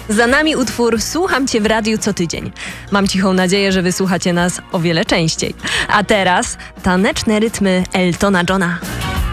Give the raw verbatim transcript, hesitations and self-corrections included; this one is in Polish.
Za nami utwór Słucham Cię w radiu co tydzień. Mam cichą nadzieję, że wysłuchacie nas o wiele częściej. A teraz taneczne rytmy Eltona Johna.